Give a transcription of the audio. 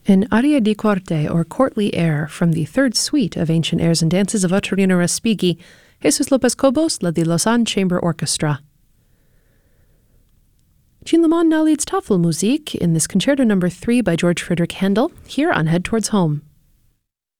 In Aria di Corte, or Courtly Air, from the third suite of Ancient Airs and Dances of Ottorino Respighi, Jesus Lopez Cobos led the Lausanne Chamber Orchestra. Jean Lemon now leads Tafelmusik in this Concerto No. 3 by George Frederick Handel, here on Head Towards Home.